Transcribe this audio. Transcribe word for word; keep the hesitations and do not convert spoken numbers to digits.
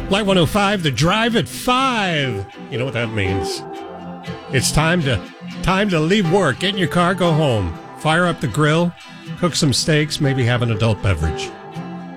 Light one oh five, The Drive at five. You know what that means. It's time to time to leave work, get in your car, go home. Fire up the grill, cook some steaks, maybe have an adult beverage.